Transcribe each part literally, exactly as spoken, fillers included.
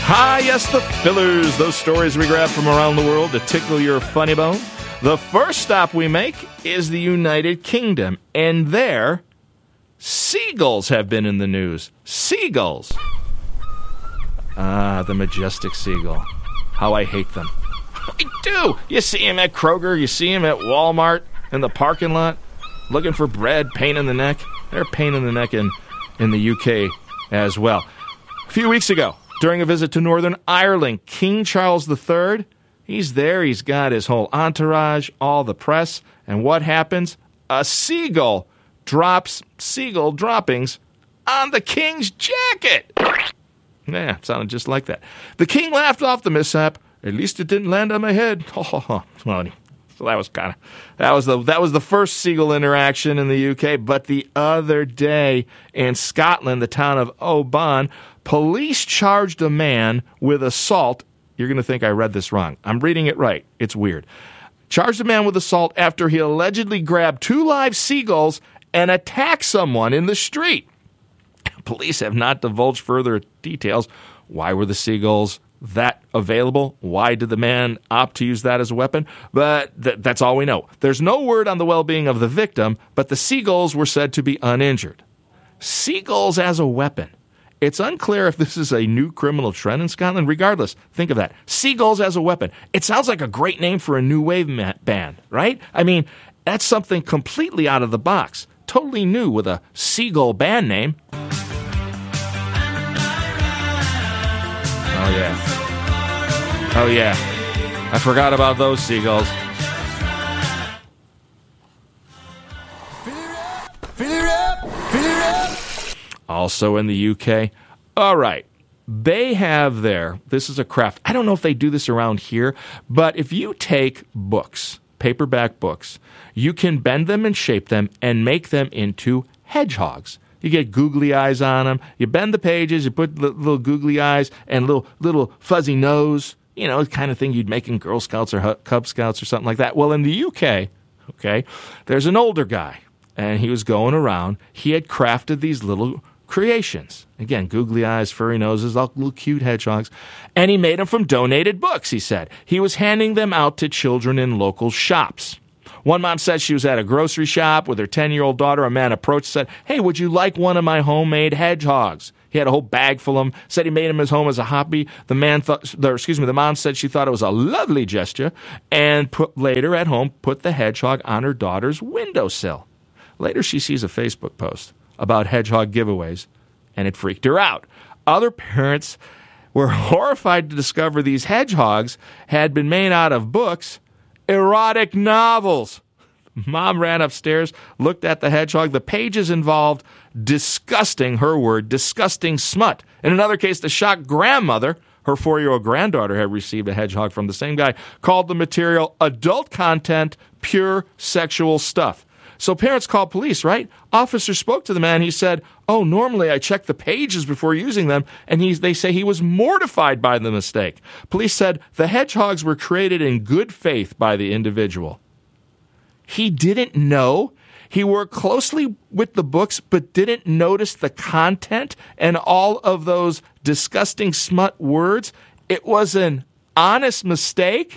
Ah, yes, the fillers. Those stories we grab from around the world to tickle your funny bone. The first stop we make is the United Kingdom, and there, seagulls have been in the news. Seagulls. Ah, the majestic seagull. How I hate them. I do. You see him at Kroger, you see him at Walmart, in the parking lot, looking for bread, pain in the neck. They're a pain in the neck in, in the U K as well. A few weeks ago, during a visit to Northern Ireland, King Charles the Third, he's there, he's got his whole entourage, all the press, and what happens? A seagull drops seagull droppings on the king's jacket. Yeah, it sounded just like that. The king laughed off the mishap. At least it didn't land on my head. Oh, well, so that was kind of that was the that was the first seagull interaction in the U K. But the other day in Scotland, the town of Oban, police charged a man with assault. You're going to think I read this wrong. I'm reading it right. It's weird. Charged a man with assault after he allegedly grabbed two live seagulls and attacked someone in the street. Police have not divulged further details. Why were the seagulls that available? Why did the man opt to use that as a weapon? But th- that's all we know. There's no word on the well-being of the victim, but the seagulls were said to be uninjured. Seagulls as a weapon. It's unclear if this is a new criminal trend in Scotland. Regardless, think of that. Seagulls as a weapon. It sounds like a great name for a new wave ma- band, right? I mean, that's something completely out of the box. Totally new with a seagull band name. Oh, yeah. Oh, yeah. I forgot about those seagulls. Also in the U K. All right. They have there, this is a craft. I don't know if they do this around here, but if you take books, paperback books, you can bend them and shape them and make them into hedgehogs. You get googly eyes on them. You bend the pages. You put little googly eyes and little little fuzzy nose. You know, the kind of thing you'd make in Girl Scouts or Cub Scouts or something like that. Well, in the U K, okay, there's an older guy, and he was going around. He had crafted these little creations. Again, googly eyes, furry noses, all little cute hedgehogs. And he made them from donated books, he said. He was handing them out to children in local shops. One mom said she was at a grocery shop with her ten-year-old daughter. A man approached and said, "Hey, would you like one of my homemade hedgehogs?" He had a whole bag full of them, said he made them his home as a hobby. The man thought, or excuse me, the mom said she thought it was a lovely gesture and put, later at home put the hedgehog on her daughter's windowsill. Later she sees a Facebook post about hedgehog giveaways, and it freaked her out. Other parents were horrified to discover these hedgehogs had been made out of books, erotic novels. Mom ran upstairs, looked at the hedgehog. The pages involved disgusting, her word, disgusting smut. In another case, the shocked grandmother, her four-year-old granddaughter had received a hedgehog from the same guy, called the material adult content, pure sexual stuff. So parents called police, right? Officer spoke to the man. He said, "Oh, normally I check the pages before using them," and he, they say he was mortified by the mistake. Police said the hedgehogs were created in good faith by the individual. He didn't know. He worked closely with the books, but didn't notice the content and all of those disgusting smut words. It was an honest mistake.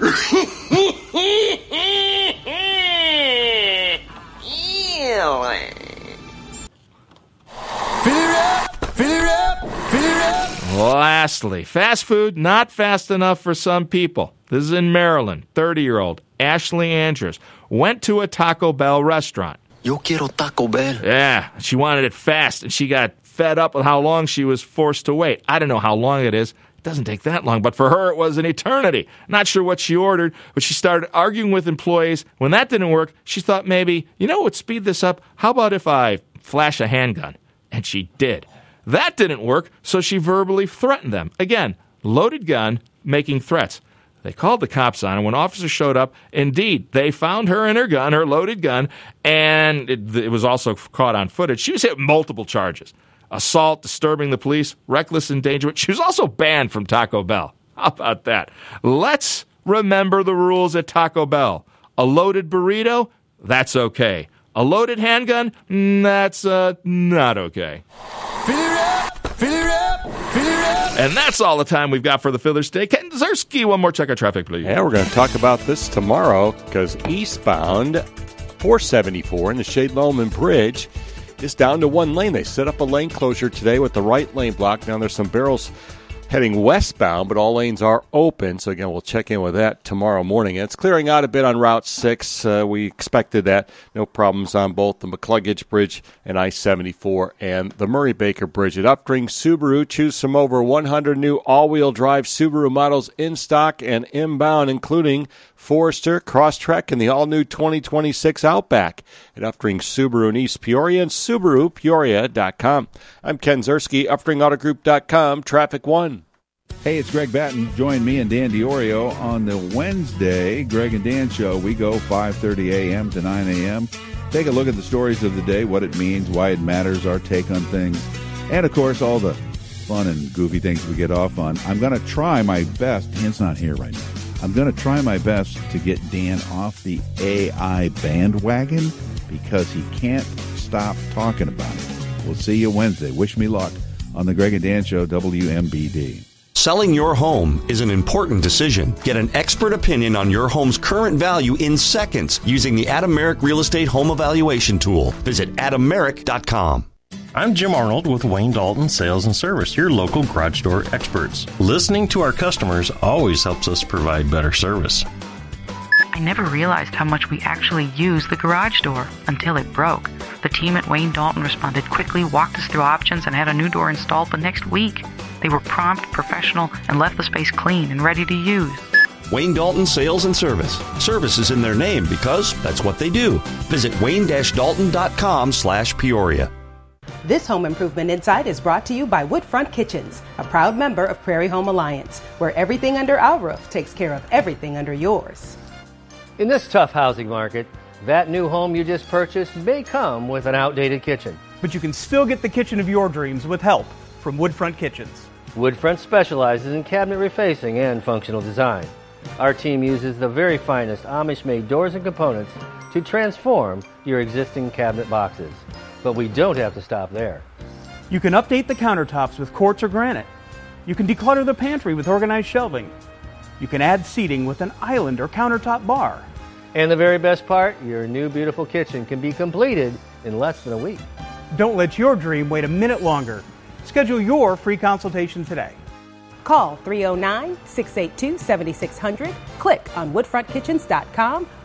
Lastly, fast food not fast enough for some people. This is in Maryland. thirty-year-old Ashley Andrews went to a Taco Bell restaurant. Yo quiero Taco Bell. Yeah, she wanted it fast, and she got fed up with how long she was forced to wait. I don't know how long it is. It doesn't take that long, but for her, it was an eternity. Not sure what she ordered, but she started arguing with employees. When that didn't work, she thought maybe, you know what would speed this up? How about if I flash a handgun? And she did. That didn't work, so she verbally threatened them. Again, loaded gun, making threats. They called the cops on her. When officers showed up, indeed, they found her and her gun, her loaded gun, and it, it was also caught on footage. She was hit with multiple charges. Assault, disturbing the police, reckless endangerment. She was also banned from Taco Bell. How about that? Let's remember the rules at Taco Bell. A loaded burrito? That's okay. A loaded handgun? That's uh, not okay. Fill it up, fill it up, fill it up. And that's all the time we've got for the Fillers today. Ken Zerski, one more check of traffic, please. Yeah, we're going to talk about this tomorrow because eastbound four seventy-four in the Shade-Loman Bridge is down to one lane. They set up a lane closure today with the right lane blocked. Now there's some barrels heading westbound, but all lanes are open. So, again, we'll check in with that tomorrow morning. It's clearing out a bit on Route six. Uh, we expected that. No problems on both the McCluggage Bridge and I seventy-four and the Murray-Baker Bridge. At Upstream Subaru, choose from over one hundred new all-wheel drive Subaru models in stock and inbound, including Forester, Crosstrek, and the all-new twenty twenty-six Outback at Upstream Subaru in East Peoria and Subaru Peoria dot com. I'm Ken Zerski, Upstream Auto Group dot com, Traffic One. Hey, it's Greg Batten. Join me and Dan DiOrio on the Wednesday Greg and Dan Show. We go five thirty a.m. to nine a.m. Take a look at the stories of the day, what it means, why it matters, our take on things, and, of course, all the fun and goofy things we get off on. I'm going to try my best. Dan's not here right now. I'm going to try my best to get Dan off the A I bandwagon because he can't stop talking about it. We'll see you Wednesday. Wish me luck on the Greg and Dan Show, W M B D. Selling your home is an important decision. Get an expert opinion on your home's current value in seconds using the Adam Merrick Real Estate Home Evaluation Tool. Visit adam merrick dot com. I'm Jim Arnold with Wayne Dalton Sales and Service, your local garage door experts. Listening to our customers always helps us provide better service. I never realized how much we actually use the garage door until it broke. The team at Wayne Dalton responded quickly, walked us through options, and had a new door installed the next week. They were prompt, professional, and left the space clean and ready to use. Wayne Dalton Sales and Service. Service is in their name because that's what they do. Visit wayne dash dalton dot com slash Peoria. This Home Improvement Insight is brought to you by Woodfront Kitchens, a proud member of Prairie Home Alliance, where everything under our roof takes care of everything under yours. In this tough housing market, that new home you just purchased may come with an outdated kitchen. But you can still get the kitchen of your dreams with help from Woodfront Kitchens. Woodfront specializes in cabinet refacing and functional design. Our team uses the very finest Amish-made doors and components to transform your existing cabinet boxes. But we don't have to stop there. You can update the countertops with quartz or granite. You can declutter the pantry with organized shelving. You can add seating with an island or countertop bar. And the very best part, your new beautiful kitchen can be completed in less than a week. Don't let your dream wait a minute longer. Schedule your free consultation today. Call three oh nine, six eight two, seven six zero zero, click on woodfront kitchens dot com,